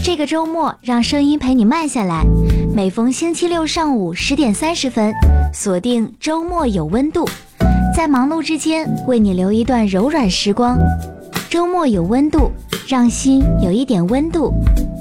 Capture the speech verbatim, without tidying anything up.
这个周末让声音陪你慢下来，每逢星期六上午十点三十分，锁定周末有温度，在忙碌之间为你留一段柔软时光。周末有温度，让心有一点温度。